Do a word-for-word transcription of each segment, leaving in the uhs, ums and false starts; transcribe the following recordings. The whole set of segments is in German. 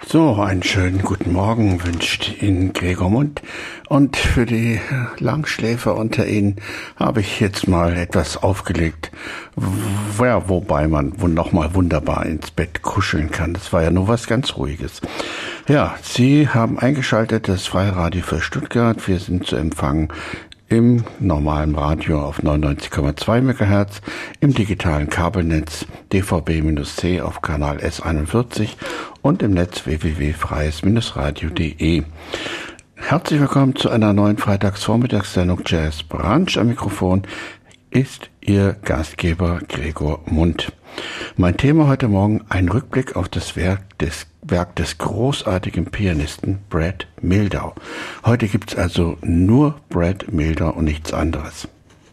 So, einen schönen guten Morgen wünscht Ihnen Gregor Mund. Und für die Langschläfer unter Ihnen habe ich jetzt mal etwas aufgelegt, wo, ja, wobei man nochmal wunderbar ins Bett kuscheln kann. Das war ja nur was ganz Ruhiges. Ja, Sie haben eingeschaltet das Freiradio für Stuttgart. Wir sind zu empfangen im normalen Radio auf neunundneunzig Komma zwei Megahertz, im digitalen Kabelnetz D V B C auf Kanal S einundvierzig und im Netz w w w punkt freies radio punkt de. Herzlich willkommen zu einer neuen Freitagsvormittagssendung Jazz Brunch. Am Mikrofon ist Ihr Gastgeber Gregor Mund. Mein Thema heute Morgen: ein Rückblick auf das Werk des Werk des großartigen Pianisten Brad Mehldau. Heute gibt's also nur Brad Mehldau und nichts anderes.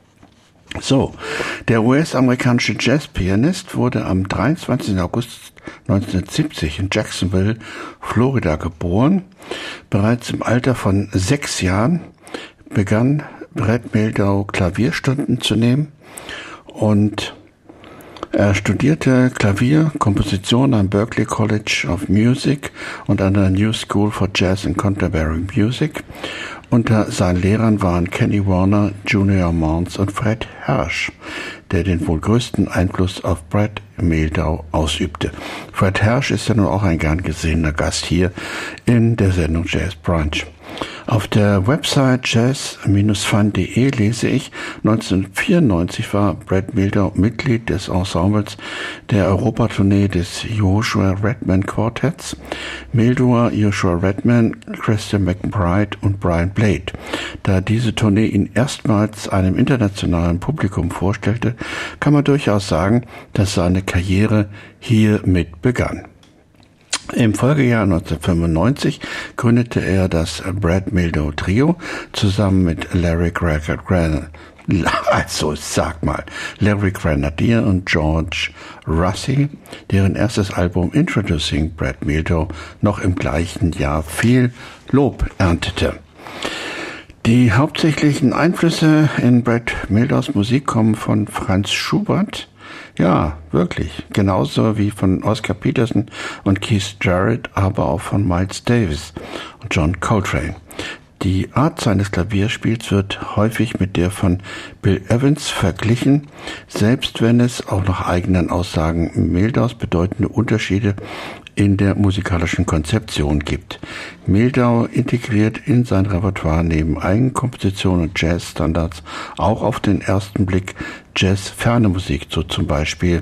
So, der U S-amerikanische Jazzpianist wurde am dreiundzwanzigsten August neunzehnhundertsiebzig in Jacksonville, Florida geboren. Bereits im Alter von sechs Jahren begann Brad Mehldau Klavierstunden zu nehmen und er studierte Klavier, Komposition am Berklee College of Music und an der New School for Jazz and Contemporary Music. Unter seinen Lehrern waren Kenny Werner, Junior Mons und Fred Hersch, der den wohl größten Einfluss auf Brad Mehldau ausübte. Fred Hersch ist ja nun auch ein gern gesehener Gast hier in der Sendung Jazz Brunch. Auf der Website jazz Bindestrich fun punkt de lese ich, neunzehnhundertvierundneunzig war Brad Mehldau Mitglied des Ensembles der Europatournee des Joshua Redman Quartetts. Mehldau, Joshua Redman, Christian McBride und Brian Blade. Da diese Tournee ihn erstmals einem internationalen Publikum vorstellte, kann man durchaus sagen, dass seine Karriere hiermit begann. Im Folgejahr neunzehnhundertfünfundneunzig gründete er das Brad Mehldau Trio zusammen mit Larry Grenadier, also sag mal, Larry Grenadier und George Russell, deren erstes Album Introducing Brad Mehldau noch im gleichen Jahr viel Lob erntete. Die hauptsächlichen Einflüsse in Brad Mehldaus Musik kommen von Franz Schubert. Ja, wirklich. Genauso wie von Oscar Peterson und Keith Jarrett, aber auch von Miles Davis und John Coltrane. Die Art seines Klavierspiels wird häufig mit der von Bill Evans verglichen, selbst wenn es auch nach eigenen Aussagen Mehldaus bedeutende Unterschiede in der musikalischen Konzeption gibt. Mehldau integriert in sein Repertoire neben Eigenkompositionen und Jazzstandards auch auf den ersten Blick jazzferne Musik. So zum Beispiel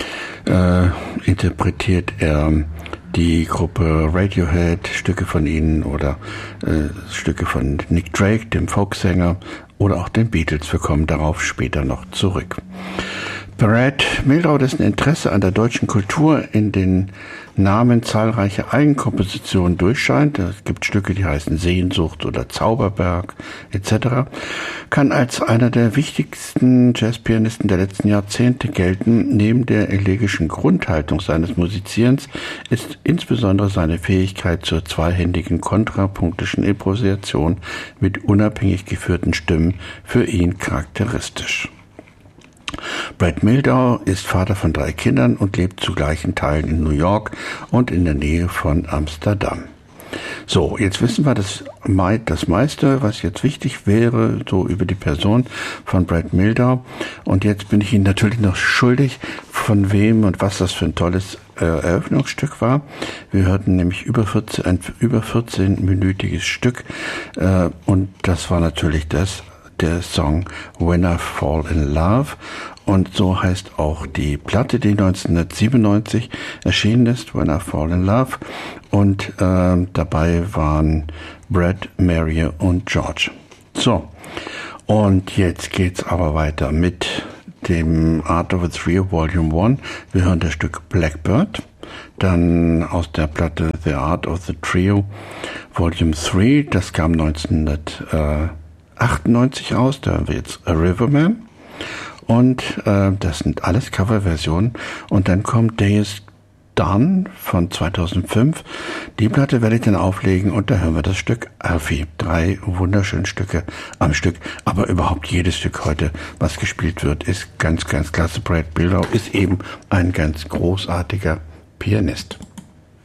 äh, interpretiert er die Gruppe Radiohead, Stücke von ihnen oder äh, Stücke von Nick Drake, dem Folksänger, oder auch den Beatles. Wir kommen darauf später noch zurück. Brad Mehldau, dessen Interesse an der deutschen Kultur in den Namen zahlreicher Eigenkompositionen durchscheint, es gibt Stücke, die heißen Sehnsucht oder Zauberberg et cetera, kann als einer der wichtigsten Jazzpianisten der letzten Jahrzehnte gelten. Neben der elegischen Grundhaltung seines Musizierens ist insbesondere seine Fähigkeit zur zweihändigen kontrapunktischen Improvisation mit unabhängig geführten Stimmen für ihn charakteristisch. Brad Mehldau ist Vater von drei Kindern und lebt zu gleichen Teilen in New York und in der Nähe von Amsterdam. So, jetzt wissen wir das, das meiste, was jetzt wichtig wäre, so über die Person von Brad Mehldau. Und jetzt bin ich Ihnen natürlich noch schuldig, von wem und was das für ein tolles äh, Eröffnungsstück war. Wir hörten nämlich über vierzehn, ein über vierzehnminütiges Stück äh, und das war natürlich das der Song When I Fall in Love, und so heißt auch die Platte, die neunzehnhundertsiebenundneunzig erschienen ist, When I Fall in Love, und äh, dabei waren Brad, Mary und George. So, und jetzt geht's aber weiter mit dem Art of a Trio Volume One. Wir hören das Stück Blackbird, dann aus der Platte The Art of the Trio Volume Three, das kam neunzehnhundertachtundneunzig raus, da haben wir jetzt A Riverman, und äh, das sind alles Coverversionen, und dann kommt Day is Done von zweitausendfünf. Die Platte werde ich dann auflegen und da hören wir das Stück Alfie. Drei wunderschöne Stücke am Stück, aber überhaupt jedes Stück heute, was gespielt wird, ist ganz, ganz klasse. Brad Mehldau ist eben ein ganz großartiger Pianist.